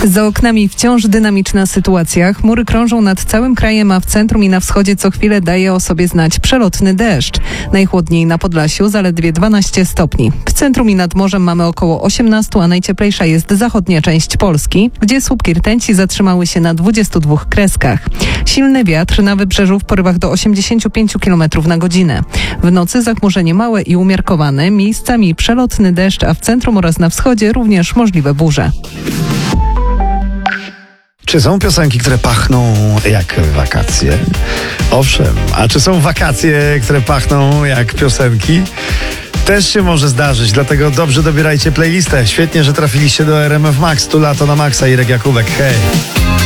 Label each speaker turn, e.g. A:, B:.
A: Za oknami wciąż dynamiczna sytuacja. Chmury krążą nad całym krajem, a w centrum i na wschodzie co chwilę daje o sobie znać przelotny deszcz. Najchłodniej na Podlasiu zaledwie 12 stopni. W centrum i nad morzem mamy około 18, a najcieplejsza jest zachodnia część Polski, gdzie słupki rtęci zatrzymały się na 22 kreskach. Silny wiatr na wybrzeżu w porywach do 85 km na godzinę. W nocy zachmurzenie małe i umiarkowane, miejscami przelotny deszcz, a w centrum oraz na wschodzie również możliwe burze.
B: Czy są piosenki, które pachną jak wakacje? Owszem. A czy są wakacje, które pachną jak piosenki? Też się może zdarzyć, dlatego dobrze dobierajcie playlistę. Świetnie, że trafiliście do RMF Max. Tu lato na maksa. Irek Jakubek. Hej!